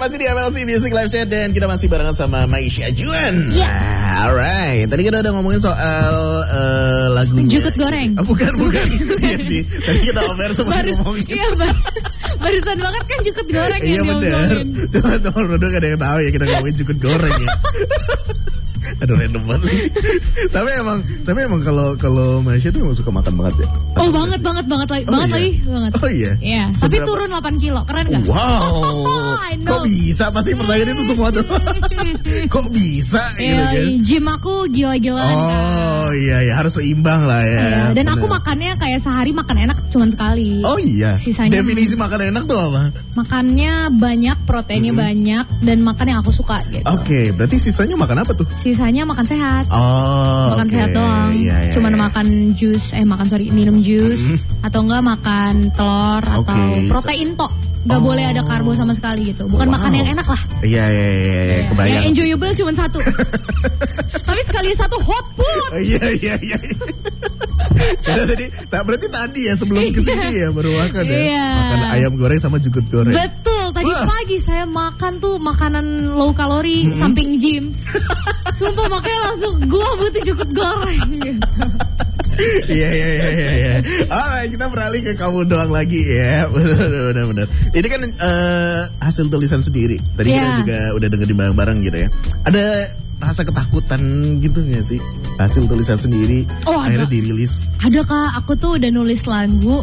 masih di MLC Music Live Chat dan kita masih barengan sama Maisha Juan. Iya. Alright, tadi kita udah ngomongin soal lagunya. Jukut goreng. Bukan. Iya sih. Tadi kita over sempat ngomongin. Iya, barusan banget kan jukut goreng yang diomongin. Cuma teman produk ada yang tahu ya kita ngomongin jukut goreng ya. Aduh random banget. Tapi emang kalau Maisha tuh emang suka makan banget ya. Oh banget lagi. Oh iya. Iya. Tapi turun 8 kilo, keren nggak? Wow. Kok bisa? Pasti pertanyaan itu semua tuh. Kok bisa? Gitu kan? Gym aku gila-gilaan. Oh iya harus seimbang lah ya. Iya, dan aku makannya kayak sehari makan enak cuma sekali. Oh iya. Sisanya definisi makan enak tuh apa? Makannya banyak, proteinnya banyak, dan makan yang aku suka gitu. Oke, berarti sisanya makan apa tuh? Sisanya makan sehat. Oh, makan sehat doang. Iya. Cuman makan jus, minum jus atau enggak makan telur atau protein tok. Gak boleh ada karbo sama sekali gitu. Bukan makan yang enak lah. Iya, kebayang. Yang enjoyable cuma satu. Tapi sekali satu hot food. Iya. Karena berarti tadi ya sebelum kesini ya baru makan ya. Makan ayam goreng sama jukut goreng. Betul. Tadi pagi saya makan tuh makanan low kalori samping gym. Sumpah makanya langsung gua butuh jukut goreng gitu. Iya. Alright, kita beralih ke kamu doang lagi ya. Benar. Ini kan hasil tulisan sendiri. Tadi kita juga udah dengerin bareng-bareng gitu ya. Ada rasa ketakutan gitu gak sih? Hasil tulisan sendiri akhirnya dirilis. Ada Kak, aku tuh udah nulis lagu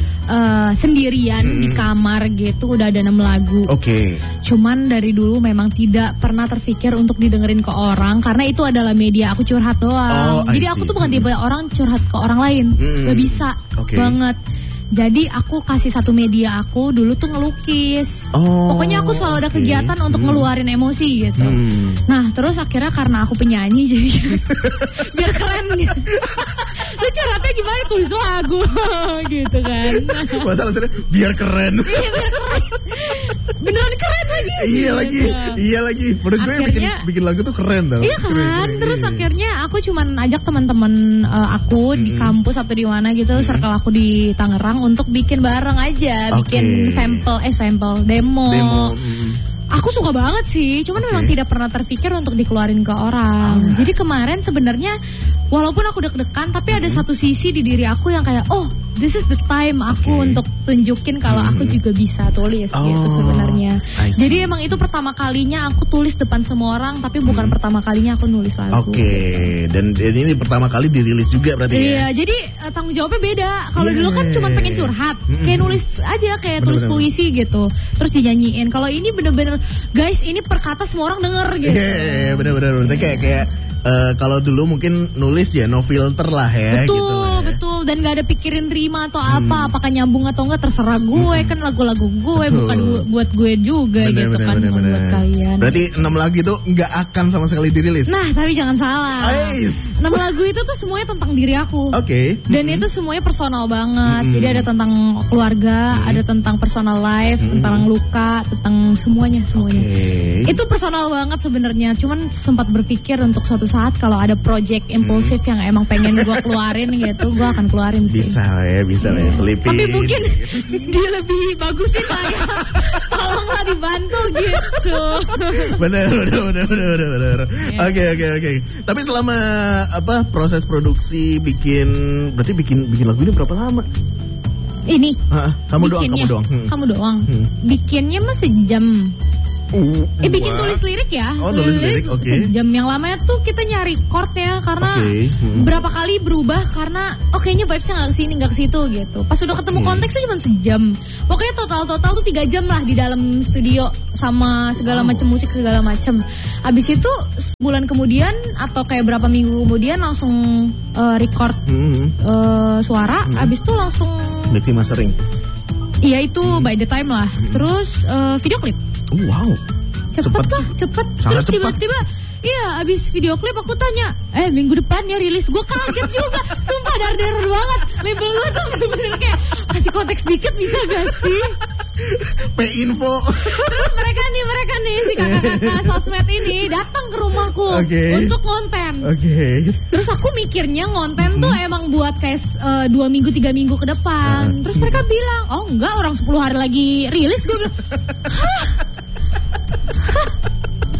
sendirian di kamar gitu. Udah ada 6 lagu. Oke. Cuman dari dulu memang tidak pernah terpikir untuk didengerin ke orang. Karena itu adalah media aku curhat doang. Jadi aku tuh bukan tipe orang curhat ke orang lain. Gak bisa banget. Jadi aku kasih satu media aku dulu tuh ngelukis. Pokoknya aku selalu ada kegiatan untuk ngeluarin emosi gitu. Nah terus akhirnya karena aku penyanyi jadi biar keren gitu. Lu curhatnya gimana tulis lagu gitu kan. Masalah biar keren. Iya biar keren. Beneran keren lagi. Iya lagi. Menurut gue bikin lagu tuh keren tau. Iya kan. Terus akhirnya aku cuman ajak teman-teman aku di kampus atau di mana gitu, circle aku di Tangerang untuk bikin bareng aja, bikin sampel demo. Aku suka banget sih, cuman memang tidak pernah terpikir untuk dikeluarin ke orang. Jadi kemarin sebenarnya walaupun aku deg-degan, tapi ada satu sisi di diri aku yang kayak this is the time aku untuk tunjukin kalau aku juga bisa tulis gitu sebenarnya. Jadi emang itu pertama kalinya aku tulis depan semua orang, tapi bukan pertama kalinya aku nulis lagu. Dan ini pertama kali dirilis juga berarti ya? Iya, jadi tanggung jawabnya beda. Kalau dulu kan cuma pengen curhat, kayak nulis aja, kayak tulis puisi gitu, terus dinyanyiin. Kalau ini bener-bener, guys, ini perkata semua orang denger gitu. Iya, bener-bener. Kayak kalau dulu mungkin nulis ya no filter lah ya. Betul. Dan gak ada pikirin rima atau apakah nyambung atau enggak terserah gue, kan lagu-lagu gue bukan buat gue juga gitu kan, buat kalian. Berarti 6 lagu itu gak akan sama sekali dirilis. Nah tapi jangan salah, 6 lagu itu tuh semuanya tentang diri aku. Dan itu semuanya personal banget. Jadi ada tentang keluarga, ada tentang personal life, tentang luka, tentang semuanya. Itu personal banget sebenarnya. Cuman sempat berpikir untuk suatu saat kalau ada project impulsif yang emang pengen gue keluarin gitu, gue akan keluarin sih. Bisa ya selipin. Tapi mungkin dia lebih bagusin lah ya. Tolonglah dibantu gitu. Bener. Oke. Tapi selama proses produksi berarti bikin lagu ini berapa lama? Ini. Kamu doang. Bikinnya mah sejam. Bikin tulis lirik ya. Tulis lirik, sejam. Yang lamanya tuh kita nyari chordnya karena berapa kali berubah karena kayaknya vibesnya nggak kesini nggak kesitu gitu. Pas udah ketemu konteks tuh cuma sejam. Pokoknya total tuh 3 jam lah di dalam studio sama segala macam musik segala macam. Abis itu sebulan kemudian atau kayak berapa minggu kemudian langsung record suara. Abis itu langsung mixing mastering. Iya itu by the time lah. Terus video klip. Wow. Cepet. Terus tiba-tiba abis video klip aku tanya, minggu depan ya rilis. Gue kaget juga. Sumpah dar banget. Label gue tuh bener-bener kayak kasih konteks dikit bisa gak sih? P-info. Terus mereka nih si kakak-kakak sosmed ini datang ke rumahku untuk ngonten. Terus aku mikirnya ngonten tuh emang buat kayak 2 minggu 3 minggu ke depan. Terus mereka bilang, enggak, orang 10 hari lagi rilis. Gue bilang, hah?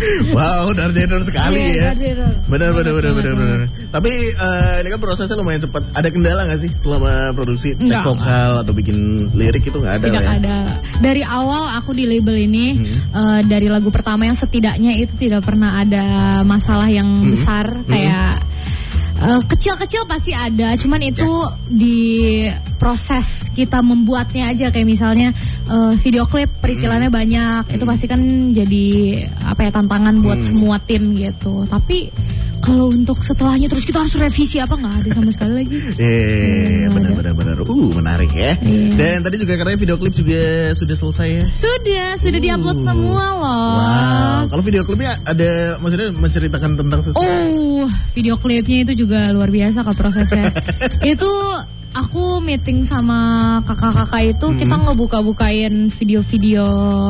Wow, Darjener sekali ya. Benar. Tapi ini kan prosesnya lumayan cepat. Ada kendala nggak sih selama produksi cek vokal atau bikin lirik itu nggak ada? Tidak ada. Dari awal aku di label ini dari lagu pertama yang setidaknya itu tidak pernah ada masalah yang besar kayak kecil-kecil pasti ada, cuman itu di proses kita membuatnya aja, kayak misalnya video klip perikilannya banyak, itu pasti kan jadi tantangan buat semua tim gitu. Tapi kalau untuk setelahnya terus kita harus revisi nggak ada sama sekali lagi. Benar. Menarik ya. Dan tadi juga katanya video klip juga sudah selesai ya? Sudah diupload semua loh. Wow. Kalau video klipnya ada maksudnya menceritakan tentang sesuatu? Video klipnya itu juga luar biasa kok prosesnya. Itu aku meeting sama kakak-kakak itu, kita ngebuka-bukain video-video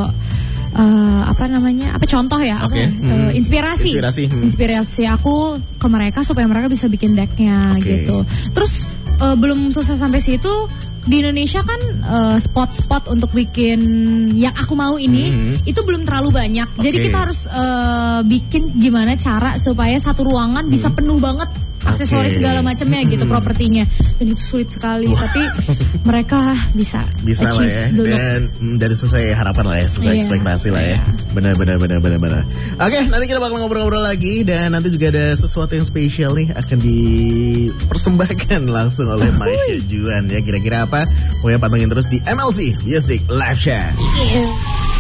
contoh ya, inspirasi aku ke mereka supaya mereka bisa bikin decknya gitu. Terus belum selesai sampai situ, di Indonesia kan spot-spot untuk bikin yang aku mau ini itu belum terlalu banyak. Jadi kita harus bikin gimana cara supaya satu ruangan bisa penuh banget aksesoris segala macamnya gitu, propertinya. Dan itu sulit sekali, tapi mereka bisa lah ya. Dan sesuai harapan lah ya, sesuai ekspektasi lah ya. Benar. Oke, nanti kita bakal ngobrol-ngobrol lagi, dan nanti juga ada sesuatu yang spesial nih akan dipersembahkan langsung oleh Maisha Juan ya. Kira-kira apa? Pokoknya pantengin terus di MLC Music Live Chat.